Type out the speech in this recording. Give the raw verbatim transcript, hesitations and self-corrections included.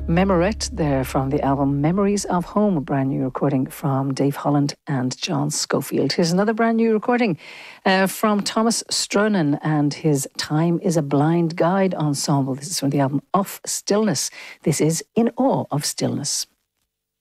Memorette there from the album Memories of Home, a brand new recording from Dave Holland and John Schofield. Here's another brand new recording uh, from Thomas Stronan and his Time is a Blind Guide ensemble. This is from the album Of Stillness. This is In Awe of Stillness.